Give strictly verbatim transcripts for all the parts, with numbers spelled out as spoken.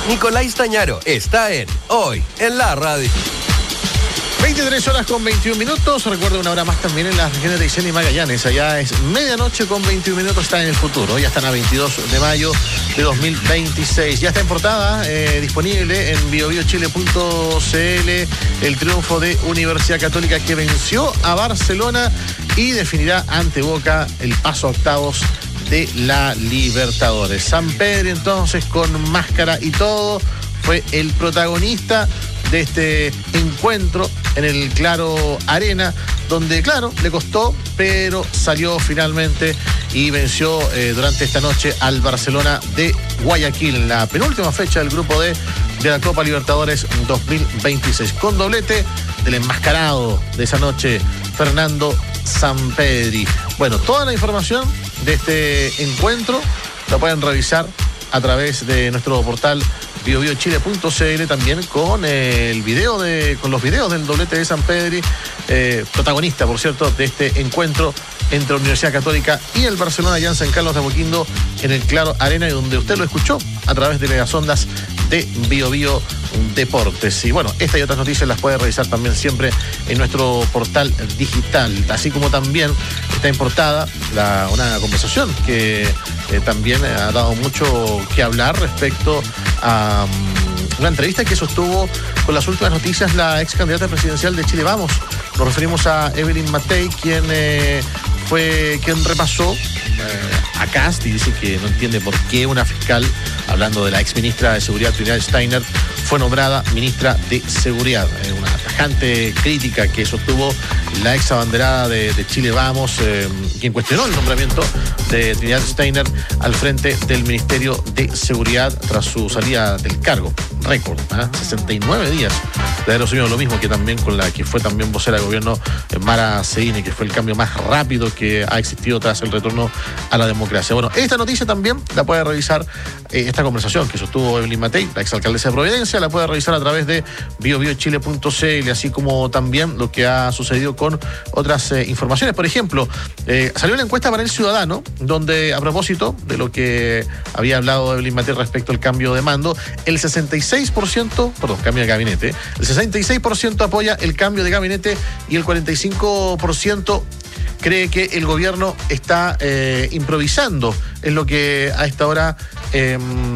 Nicolás Stañaro está en Hoy en la Radio. veintitrés horas con veintiún minutos. Recuerda una hora más también en las regiones de Aysén y Magallanes. Allá es medianoche con veintiún minutos. Está en el futuro. Ya están a veintidós de mayo de dos mil veintiséis. Ya está en portada, eh, disponible en bio bio chile punto c l, el triunfo de Universidad Católica que venció a Barcelona y definirá ante Boca el paso a octavos de la Libertadores. Sampedri, entonces, con máscara y todo, fue el protagonista de este encuentro en el Claro Arena, donde, claro, le costó, pero salió finalmente y venció eh, durante esta noche al Barcelona de Guayaquil, en la penúltima fecha del grupo D de la Copa Libertadores dos mil veintiséis, con doblete del enmascarado de esa noche, Fernando Sampedri. Bueno, toda la información de este encuentro la pueden revisar a través de nuestro portal bio bio chile punto c l, también con el video de, con los videos del doblete de Sampedri, eh, protagonista, por cierto, de este encuentro entre la Universidad Católica y el Barcelona allá en San Carlos de Apoquindo, en el Claro Arena, y donde usted lo escuchó a través de las ondas de Bio Bio Deportes. Y bueno, esta y otras noticias las puede revisar también siempre en nuestro portal digital, así como también está en portada la, una conversación que eh, también ha dado mucho que hablar respecto a um, una entrevista que sostuvo con las últimas noticias la ex candidata presidencial de Chile Vamos. Nos referimos a Evelyn Matei, quien eh, fue quien repasó eh, a Kast y dice que no entiende por qué una fiscal, hablando de la ex ministra de Seguridad, Trinidad Steiner, fue nombrada ministra de Seguridad. Eh, una tajante crítica que sostuvo la ex abanderada de, de Chile Vamos, eh, quien cuestionó el nombramiento de Trinidad Steiner al frente del Ministerio de Seguridad tras su salida del cargo. Récord, ¿eh? sesenta y nueve días de haber asumido, lo mismo que también con la que fue también vocera de gobierno, eh, Mara Seguini, que fue el cambio más rápido que ha existido tras el retorno a la democracia. Bueno, esta noticia también la puede revisar, eh, esta conversación que sostuvo Evelyn Matei, la exalcaldesa de Providencia, la puede revisar a través de bio bio chile punto c l, así como también lo que ha sucedido con otras eh, informaciones. Por ejemplo, eh, salió la encuesta Panel Ciudadano, donde, a propósito de lo que había hablado Evelyn Matei respecto al cambio de mando, el sesenta y seis por ciento, perdón, cambio de gabinete, el sesenta y seis por ciento apoya el cambio de gabinete y el cuarenta y cinco por ciento cree que el gobierno está eh, improvisando, es lo que a esta hora eh,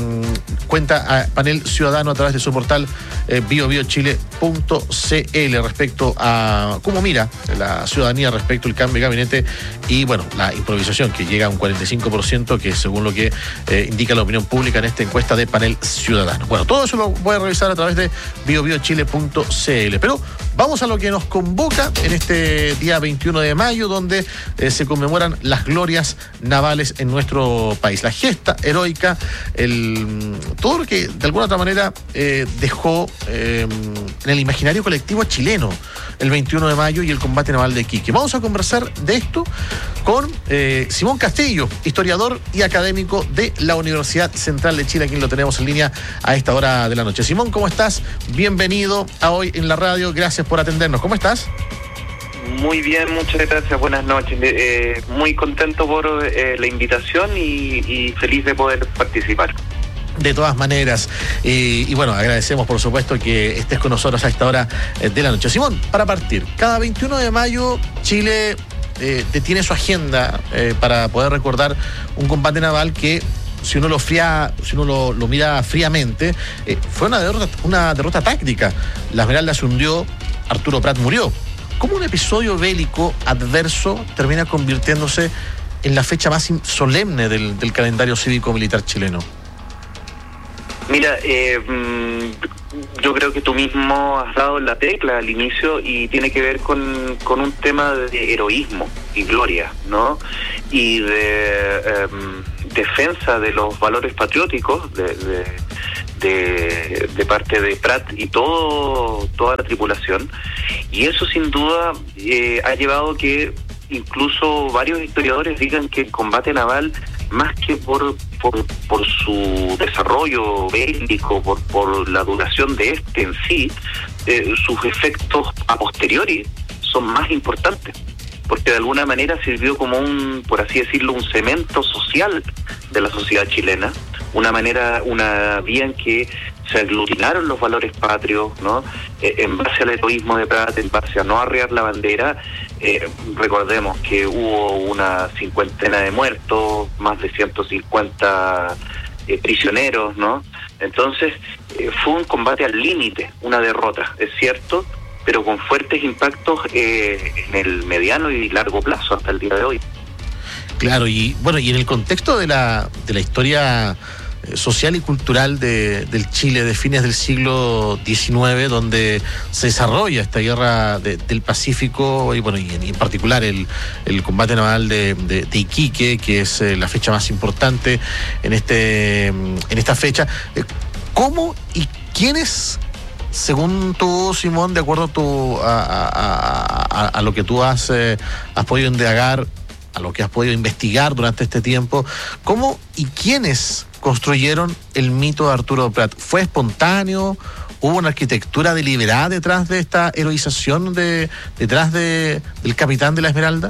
cuenta a Panel Ciudadano a través de su portal eh, bio bio chile punto c l respecto a cómo mira la ciudadanía respecto al cambio de gabinete y, bueno, la improvisación que llega a un cuarenta y cinco por ciento, que según lo que eh, indica la opinión pública en esta encuesta de Panel Ciudadano. Bueno, todo eso lo puede revisar a través de bio bio chile punto c l, pero vamos a lo que nos convoca en este día veintiuno de mayo, donde eh, se conmemoran las glorias navales en nuestro país, la gesta heroica, el, todo lo que de alguna otra manera eh, dejó eh, en el imaginario colectivo chileno el veintiuno de mayo y el combate naval de Iquique. Vamos a conversar de esto con eh, Simón Castillo, historiador y académico de la Universidad Central de Chile, a quien lo tenemos en línea a esta hora de la noche. Simón, ¿cómo estás? Bienvenido a Hoy en la Radio, gracias por atendernos. ¿Cómo estás? Muy bien, muchas gracias, buenas noches. Eh, muy contento por eh, la invitación y, y feliz de poder participar. De todas maneras, eh, y bueno, agradecemos por supuesto que estés con nosotros a esta hora eh, de la noche. Simón, para partir, cada veintiuno de mayo Chile eh, detiene su agenda eh, para poder recordar un combate naval que, si uno lo fría, si uno lo, lo mira fríamente, eh, fue una derrota, una derrota táctica. La Esmeralda se hundió, Arturo Prat murió. ¿Cómo un episodio bélico adverso termina convirtiéndose en la fecha más solemne del, del calendario cívico-militar chileno? Mira, eh, yo creo que tú mismo has dado la tecla al inicio y tiene que ver con, con un tema de heroísmo y gloria, ¿no? Y de eh, defensa de los valores patrióticos de, de, de, de parte de Prat y todo toda la tripulación. Y eso sin duda eh, ha llevado que incluso varios historiadores digan que el combate naval, más que por por, por su desarrollo bélico, por, por la duración de este en sí, eh, sus efectos a posteriori son más importantes, porque de alguna manera sirvió como un, por así decirlo, un cemento social de la sociedad chilena, una manera, una vía en que se aglutinaron los valores patrios, ¿no? Eh, en base al heroísmo de Prat, en base a no arriar la bandera. Eh, recordemos que hubo una cincuentena de muertos, más de ciento cincuenta eh, prisioneros, ¿no? Entonces, eh, fue un combate al límite, una derrota, es cierto, pero con fuertes impactos eh, en el mediano y largo plazo hasta el día de hoy. Claro, y bueno, y en el contexto de la, de la historia social y cultural de, del Chile de fines del siglo diecinueve, donde se desarrolla esta guerra de, del Pacífico y bueno, y en, y en particular el, el combate naval de, de, de Iquique, que es eh, la fecha más importante en este en esta fecha. ¿Cómo y quiénes, según tú, Simón, de acuerdo a, tu, a, a, a, a lo que tú has, eh, has podido indagar, a lo que has podido investigar durante este tiempo, cómo y quiénes construyeron el mito de Arturo Prat? ¿Fue espontáneo? ¿Hubo una arquitectura deliberada detrás de esta heroización, de, detrás de, del capitán de la Esmeralda?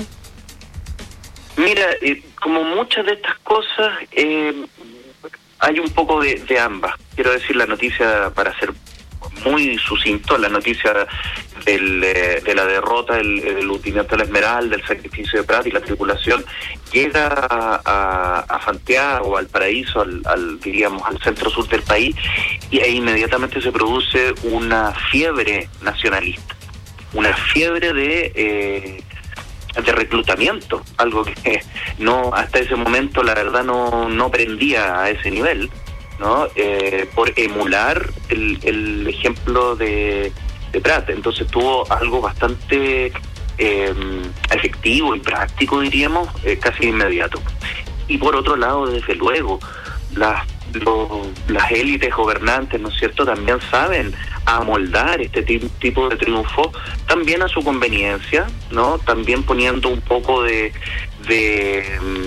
Mira, eh, como muchas de estas cosas, eh, hay un poco de, de ambas. Quiero decir, la noticia, para ser muy sucinto, la noticia del, eh, de la derrota del, del hundimiento de la Esmeralda, del sacrificio de Prat y la tripulación, llega a, a, a Santiago, al paraíso, al, al diríamos al centro sur del país, y e inmediatamente se produce una fiebre nacionalista, una fiebre de eh, de reclutamiento, algo que no hasta ese momento la verdad no, no prendía a ese nivel, ¿no? Eh, por emular el, el ejemplo de, de Prat. Entonces tuvo algo bastante eh, efectivo y práctico, diríamos, eh, casi inmediato. Y por otro lado, desde luego, las, los, las élites gobernantes, ¿no es cierto?, también saben amoldar este tipo de triunfo también a su conveniencia, ¿no? También poniendo un poco de, de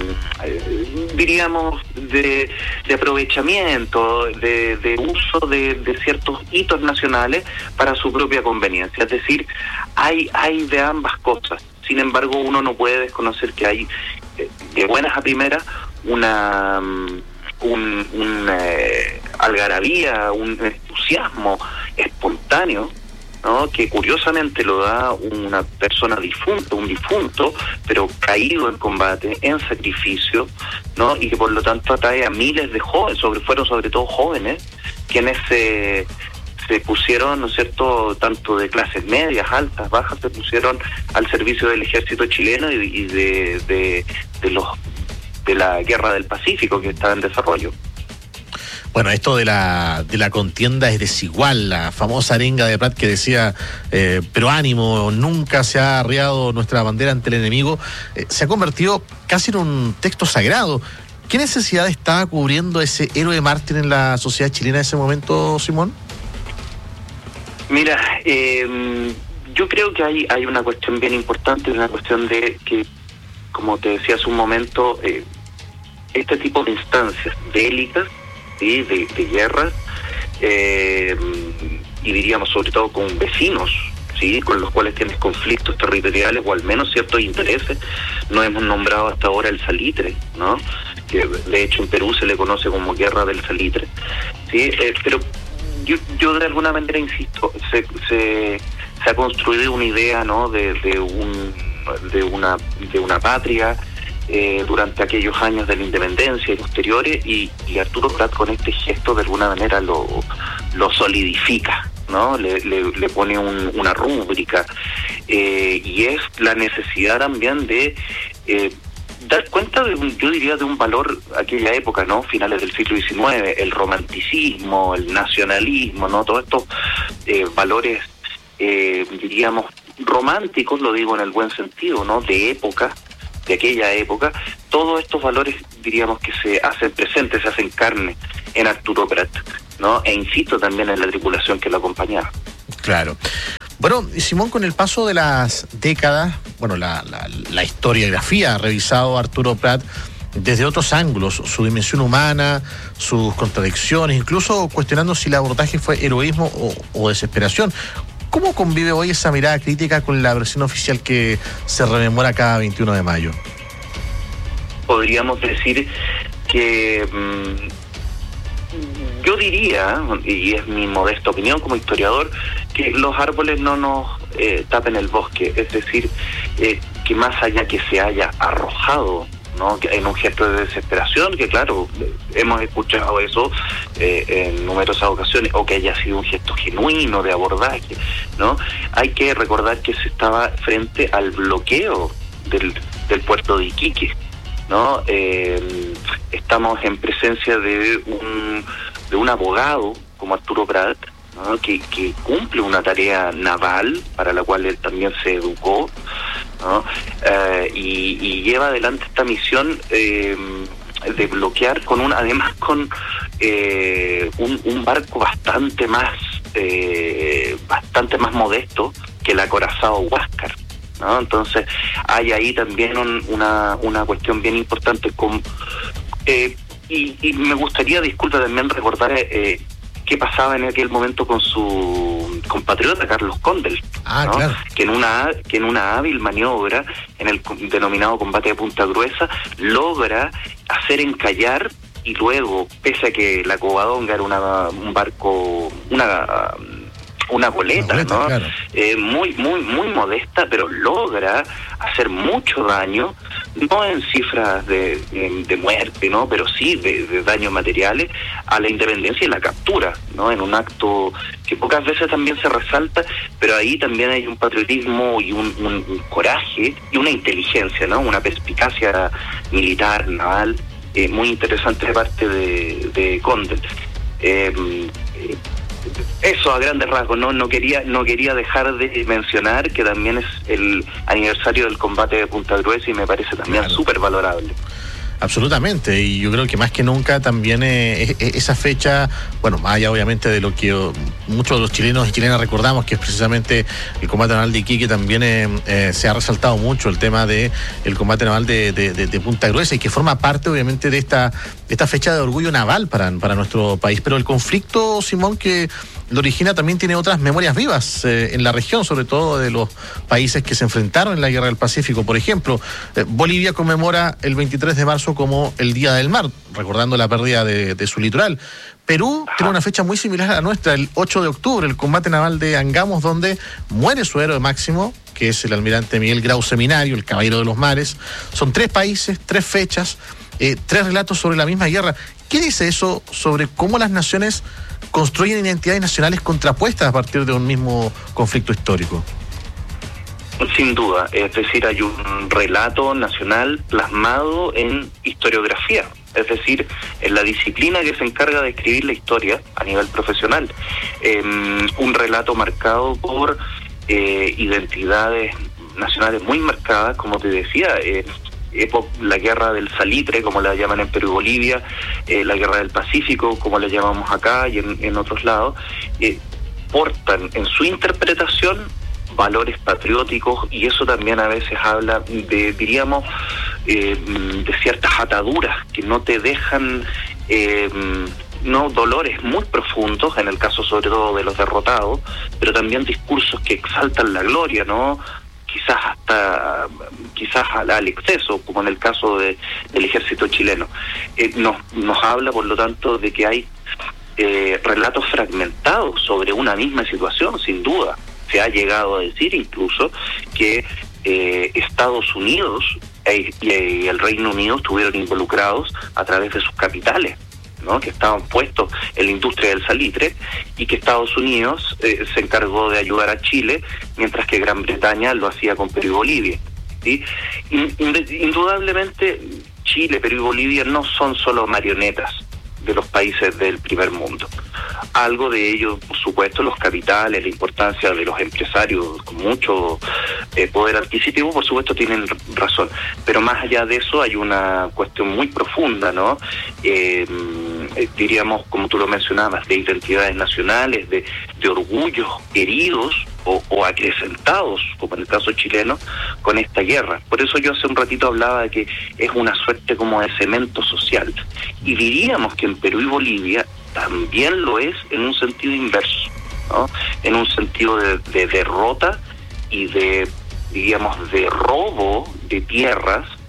eh, diríamos, de, de aprovechamiento, de, de uso de, de ciertos hitos nacionales para su propia conveniencia. Es decir, hay, hay de ambas cosas. Sin embargo, uno no puede desconocer que hay, eh, de buenas a primeras, una... un, un eh, algarabía, un entusiasmo espontáneo, ¿no?, que curiosamente lo da una persona difunta, un difunto, pero caído en combate, en sacrificio, ¿no?, y que por lo tanto atrae a miles de jóvenes, sobre, fueron sobre todo jóvenes, quienes se, se pusieron, ¿no es cierto?, tanto de clases medias, altas, bajas, se pusieron al servicio del ejército chileno y, y de, de, de los de la guerra del Pacífico que está en desarrollo. Bueno, esto de la de la contienda es desigual, la famosa arenga de Prat que decía, eh, pero ánimo, nunca se ha arriado nuestra bandera ante el enemigo, eh, se ha convertido casi en un texto sagrado. ¿Qué necesidad estaba cubriendo ese héroe mártir en la sociedad chilena en ese momento, Simón? Mira, eh, yo creo que hay, hay una cuestión bien importante, una cuestión de que, como te decía hace un momento, eh, este tipo de instancias bélicas, ¿sí?, de, de guerra, eh, y diríamos sobre todo con vecinos, ¿sí?, con los cuales tienes conflictos territoriales o al menos ciertos intereses. No hemos nombrado hasta ahora el salitre, ¿no?, que de hecho en Perú se le conoce como guerra del salitre, ¿sí? Eh, pero yo, yo de alguna manera insisto, se, se, se ha construido una idea, ¿no?, de, de un de una de una patria eh, durante aquellos años de la independencia y posteriores, y, y Arturo Prat con este gesto de alguna manera lo, lo solidifica, ¿no? Le, le, le pone un, una rúbrica, eh, y es la necesidad también de eh, dar cuenta de un, yo diría, de un valor aquella época, ¿no?, finales del siglo diecinueve, el romanticismo, el nacionalismo, ¿no?, todos estos eh, valores, eh, diríamos, románticos, lo digo en el buen sentido, ¿no?, de época, de aquella época. Todos estos valores, diríamos, que se hacen presentes, se hacen carne en Arturo Prat, ¿no?, e insisto también en la tripulación que lo acompañaba. Claro. Bueno, Simón, con el paso de las décadas, bueno, la, la, la historiografía ha revisado a Arturo Prat desde otros ángulos, su dimensión humana, sus contradicciones, incluso cuestionando si el abordaje fue heroísmo o, o desesperación. ¿Cómo convive hoy esa mirada crítica con la versión oficial que se rememora cada veintiuno de mayo? Podríamos decir que mmm, yo diría, y es mi modesta opinión como historiador, que los árboles no nos eh, tapen el bosque, es decir, eh, que más allá que se haya arrojado, ¿no?, que en un gesto de desesperación, que claro, hemos escuchado eso eh, en numerosas ocasiones, o que haya sido un gesto genuino de abordaje, ¿no? Hay que recordar que se estaba frente al bloqueo del, del puerto de Iquique, ¿no? Eh, estamos en presencia de un de un abogado como Arturo Prat, ¿no?, que, que cumple una tarea naval para la cual él también se educó, ¿no? Eh, y, y lleva adelante esta misión eh, de bloquear con un, además con eh, un, un barco bastante más eh, bastante más modesto que el acorazado Huáscar, ¿no? Entonces hay ahí también un, una una cuestión bien importante con eh, y, y me gustaría, disculpa, también recordar eh, qué pasaba en aquel momento con su compatriota Carlos Condel, ah, ¿no? Claro. que en una que en una hábil maniobra en el denominado combate de Punta Gruesa logra hacer encallar, y luego, pese a que la Covadonga era una, un barco, una una goleta, una goleta, ¿no? Claro. Eh, muy, muy, muy modesta, pero logra hacer mucho daño, no en cifras de, de, de muerte, ¿no?, pero sí de, de daños materiales a la independencia y la captura, ¿no?, en un acto que pocas veces también se resalta, pero ahí también hay un patriotismo y un, un, un coraje y una inteligencia, ¿no?, una perspicacia militar, naval, eh, muy interesante de parte de, de Condel. Eh, eh, Eso a grandes rasgos, no no quería no quería dejar de mencionar que también es el aniversario del combate de Punta Gruesa y me parece también claro. súper valorable. Absolutamente, y yo creo que más que nunca también eh, esa fecha, bueno, más allá obviamente de lo que oh, muchos de los chilenos y chilenas recordamos, que es precisamente el combate naval de Iquique, también eh, eh, se ha resaltado mucho el tema de el combate naval de, de, de, de Punta Gruesa, y que forma parte obviamente de esta, de esta fecha de orgullo naval para, para nuestro país. Pero el conflicto, Simón, que lo origina también tiene otras memorias vivas eh, en la región, sobre todo de los países que se enfrentaron en la Guerra del Pacífico. Por ejemplo, eh, Bolivia conmemora el veintitrés de marzo como el Día del Mar, recordando la pérdida de, de su litoral. Perú Ajá. tiene una fecha muy similar a la nuestra, el ocho de octubre, el combate naval de Angamos, donde muere su héroe máximo, que es el almirante Miguel Grau Seminario, el caballero de los mares. Son tres países, tres fechas, eh, tres relatos sobre la misma guerra. ¿Qué dice eso sobre cómo las naciones construyen identidades nacionales contrapuestas a partir de un mismo conflicto histórico? Sin duda, es decir, hay un relato nacional plasmado en historiografía, es decir, en la disciplina que se encarga de escribir la historia a nivel profesional. Eh, un relato marcado por eh, identidades nacionales muy marcadas, como te decía, eh, la guerra del salitre, como la llaman en Perú y Bolivia, eh, la guerra del Pacífico, como la llamamos acá y en, en otros lados, eh, portan en su interpretación valores patrióticos, y eso también a veces habla de, diríamos, eh, de ciertas ataduras que no te dejan, eh, no dolores muy profundos, en el caso sobre todo de los derrotados, pero también discursos que exaltan la gloria, ¿no?, quizás hasta quizás al, al exceso, como en el caso de, del ejército chileno. Eh, nos, nos habla, por lo tanto, de que hay eh, relatos fragmentados sobre una misma situación, sin duda. Se ha llegado a decir incluso que eh, Estados Unidos e, y el Reino Unido estuvieron involucrados a través de sus capitales, ¿no?, que estaban puestos en la industria del salitre, y que Estados Unidos eh, se encargó de ayudar a Chile, mientras que Gran Bretaña lo hacía con Perú y Bolivia, ¿sí? Indudablemente Chile, Perú y Bolivia no son solo marionetas de los países del primer mundo. Algo de ello, por supuesto, los capitales, la importancia de los empresarios con mucho eh, poder adquisitivo, por supuesto, tienen razón. Pero más allá de eso hay una cuestión muy profunda, ¿no? Eh, eh, diríamos, como tú lo mencionabas, de identidades nacionales, de, de orgullos heridos o, o acrecentados, como en el caso chileno, con esta guerra. Por eso yo hace un ratito hablaba de que es una suerte como de cemento social. Y diríamos que en Perú y Bolivia también lo es en un sentido inverso, ¿no? En un sentido de, de derrota y de, diríamos, de robo de tierras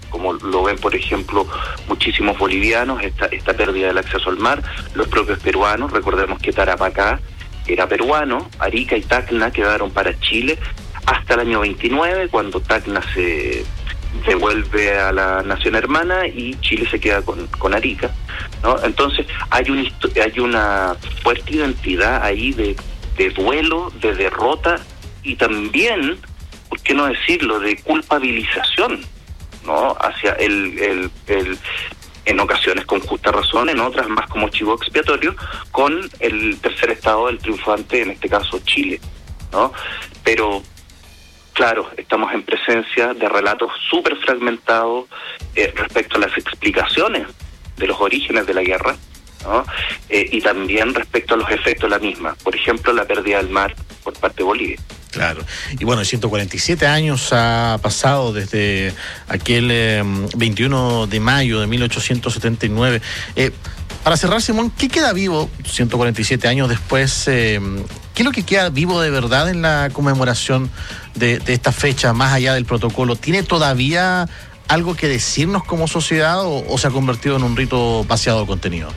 como lo ven, por ejemplo, muchísimos bolivianos, esta, esta pérdida del acceso al mar, los propios peruanos. Recordemos que Tarapacá era peruano, Arica y Tacna quedaron para Chile hasta el año veintinueve, cuando Tacna se devuelve a la nación hermana y Chile se queda con, con Arica, ¿no? Entonces hay, un, hay una fuerte identidad ahí de, de duelo, de derrota y también, ¿por qué no decirlo?, de culpabilización, ¿no?, hacia el, el, el en ocasiones con justa razón, en otras más como chivo expiatorio, con el tercer estado del triunfante, en este caso Chile, ¿no? Pero claro, estamos en presencia de relatos súper fragmentados eh, respecto a las explicaciones de los orígenes de la guerra, ¿no? Eh, y también respecto a los efectos de la misma. Por ejemplo, la pérdida del mar por parte de Bolivia. Claro. Y bueno, ciento cuarenta y siete años ha pasado desde aquel eh, veintiuno de mayo de mil ochocientos setenta y nueve. Eh, para cerrar, Simón, ¿qué queda vivo ciento cuarenta y siete años después? Eh, ¿Qué es lo que queda vivo de verdad en la conmemoración de, de esta fecha, más allá del protocolo? ¿Tiene todavía algo que decirnos como sociedad o, o se ha convertido en un rito vaciado de contenido?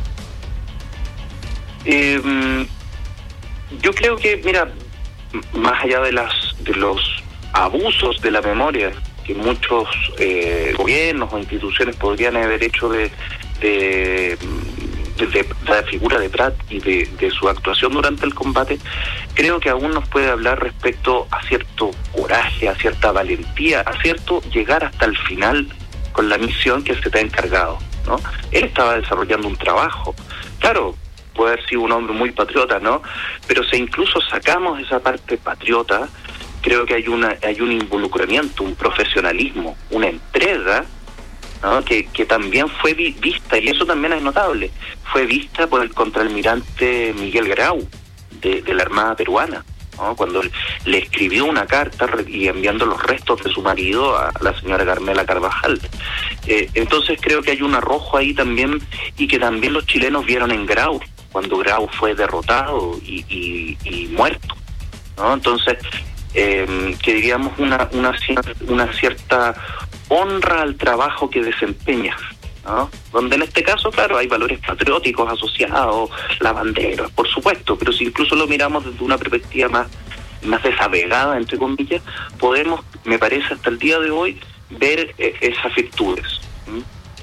Eh, yo creo que, mira, más allá de las de los abusos de la memoria que muchos eh, gobiernos o instituciones podrían haber hecho de de, de, de la figura de Prat y de, de su actuación durante el combate, creo que aún nos puede hablar respecto a cierto coraje, a cierta valentía, a cierto llegar hasta el final con la misión que se te ha encargado, ¿no? Él estaba desarrollando un trabajo, claro, puede haber sido un hombre muy patriota, ¿no? Pero si incluso sacamos esa parte patriota, creo que hay una hay un involucramiento, un profesionalismo, una entrega, ¿no?, que, que también fue vi, vista, y eso también es notable, fue vista por el contraalmirante Miguel Grau, de, de la Armada Peruana, ¿no?, cuando le escribió una carta y enviando los restos de su marido a la señora Carmela Carvajal. Eh, entonces creo que hay un arrojo ahí también, y que también los chilenos vieron en Grau, cuando Grau fue derrotado y, y, y muerto, ¿no? Entonces, eh, que diríamos una, una, una cierta honra al trabajo que desempeña, ¿no? Donde en este caso, claro, hay valores patrióticos asociados, la bandera, por supuesto, pero si incluso lo miramos desde una perspectiva más, más desapegada, entre comillas, podemos, me parece, hasta el día de hoy, ver eh, esas virtudes. ¿Mm?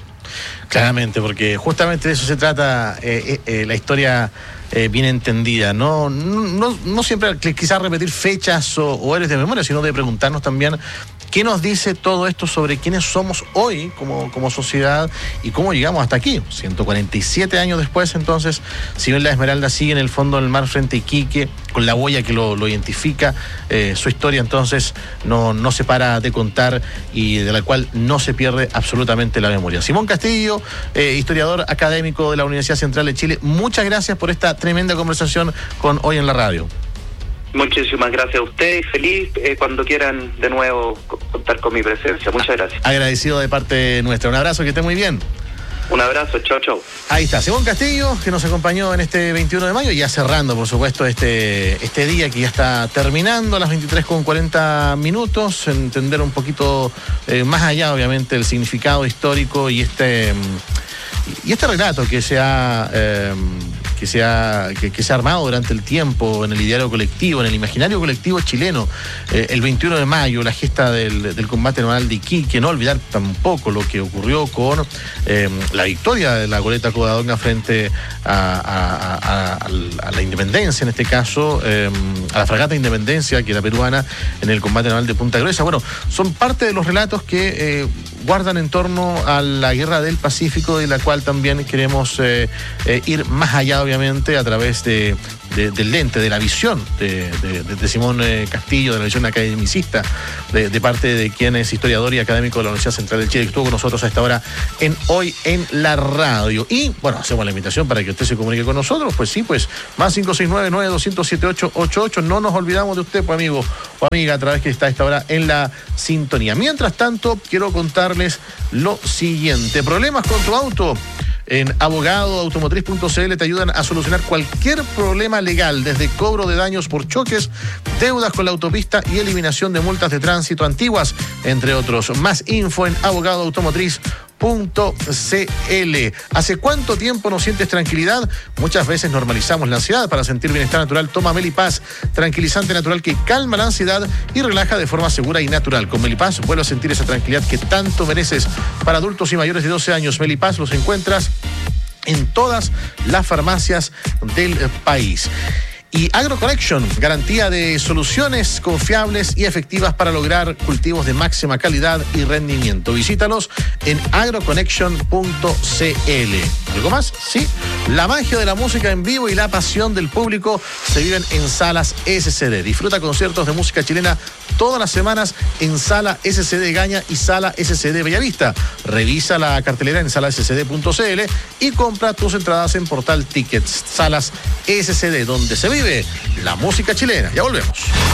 Claramente, porque justamente de eso se trata eh, eh, la historia eh, bien entendida. No, no, no siempre quizás repetir fechas o, o héroes de memoria, sino de preguntarnos también qué nos dice todo esto sobre quiénes somos hoy como, como sociedad y cómo llegamos hasta aquí. ciento cuarenta y siete años después, entonces, si bien la Esmeralda sigue en el fondo del mar frente a Iquique, con la huella que lo, lo identifica, eh, su historia entonces no, no se para de contar y de la cual no se pierde absolutamente la memoria. Simón Castillo, eh, historiador académico de la Universidad Central de Chile, muchas gracias por esta tremenda conversación con Hoy en la Radio. Muchísimas gracias a ustedes, feliz eh, cuando quieran de nuevo contar con mi presencia. Muchas gracias. Agradecido de parte nuestra. Un abrazo, que esté muy bien. Un abrazo, chao, chao. Ahí está, Simón Castillo, que nos acompañó en este veintiuno de mayo, ya cerrando, por supuesto, este, este día que ya está terminando a las veintitrés con cuarenta minutos, entender un poquito eh, más allá, obviamente, el significado histórico y este, y este relato que se ha... Eh, Que se, ha, que, que se ha armado durante el tiempo en el ideario colectivo, en el imaginario colectivo chileno. Eh, el veintiuno de mayo, la gesta del, del combate naval de Iquique, no olvidar tampoco lo que ocurrió con eh, la victoria de la goleta Covadonga frente a, a, a, a, a la Independencia, en este caso, eh, a la fragata Independencia, que era peruana, en el combate naval de Punta Gruesa. Bueno, son parte de los relatos que eh, guardan en torno a la guerra del Pacífico, de la cual también queremos eh, eh, ir más allá, obviamente, a través de, de, del lente, de la visión de, de, de Simón eh, Castillo, de la visión academicista, de, de parte de quien es historiador y académico de la Universidad Central de Chile, que estuvo con nosotros a esta hora en Hoy en la Radio. Y, bueno, hacemos la invitación para que usted se comunique con nosotros, pues sí, pues, más cinco seis nueve, nueve dos cero cero, siete ocho ocho ocho. No nos olvidamos de usted, pues, amigo o amiga, a través que está a esta hora en la sintonía. Mientras tanto, quiero contarles lo siguiente. ¿Problemas con tu auto? En abogado automotriz punto c l te ayudan a solucionar cualquier problema legal, desde cobro de daños por choques, deudas con la autopista y eliminación de multas de tránsito antiguas, entre otros. Más info en abogado automotriz punto c l. ¿Hace cuánto tiempo no sientes tranquilidad? Muchas veces normalizamos la ansiedad. Para sentir bienestar natural, toma Melipaz, tranquilizante natural que calma la ansiedad y relaja de forma segura y natural. Con Melipaz vuelve a sentir esa tranquilidad que tanto mereces. Para adultos y mayores de doce años, Melipaz los encuentras en todas las farmacias del país. Y AgroConnection, garantía de soluciones confiables y efectivas para lograr cultivos de máxima calidad y rendimiento. Visítalos en agroconnection punto c l. ¿Algo más? Sí. La magia de la música en vivo y la pasión del público se viven en Salas S C D. Disfruta conciertos de música chilena todas las semanas en Sala S C D Gaña y Sala S C D Bellavista. Revisa la cartelera en sala s c d punto c l y compra tus entradas en Portal Tickets. Salas S C D, donde se vive la música chilena. Ya volvemos.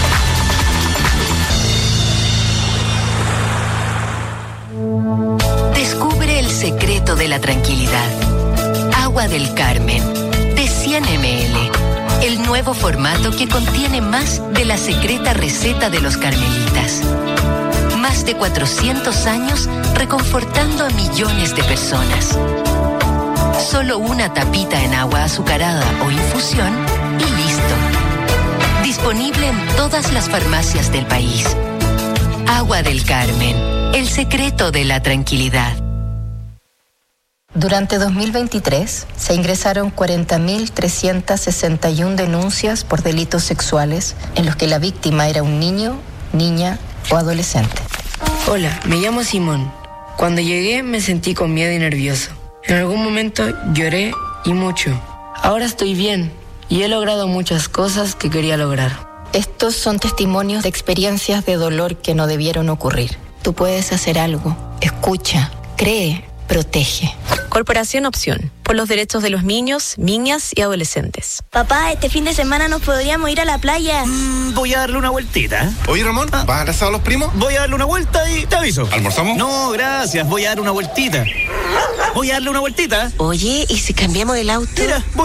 Descubre el secreto de la tranquilidad. Agua del Carmen, de cien mililitros. El nuevo formato que contiene más de la secreta receta de los carmelitas. Más de cuatrocientos años reconfortando a millones de personas. Solo una tapita en agua azucarada o infusión y listo. Disponible en todas las farmacias del país. Agua del Carmen, el secreto de la tranquilidad. Durante dos mil veintitrés se ingresaron cuarenta mil trescientas sesenta y una denuncias por delitos sexuales en los que la víctima era un niño, niña o adolescente. Hola, me llamo Simón. Cuando llegué me sentí con miedo y nervioso. En algún momento lloré y mucho. Ahora estoy bien y he logrado muchas cosas que quería lograr. Estos son testimonios de experiencias de dolor que no debieron ocurrir. Tú puedes hacer algo. Escucha, cree, protege. Corporación Opción, por los derechos de los niños, niñas y adolescentes. Papá, este fin de semana nos podríamos ir a la playa. Mm, voy a darle una vueltita. Oye, Ramón, ¿vas a abrazar a los primos? Voy a darle una vuelta y te aviso. ¿Almorzamos? No, gracias, voy a dar una vueltita. Voy a darle una vueltita. Oye, ¿y si cambiamos el auto? Mira, voy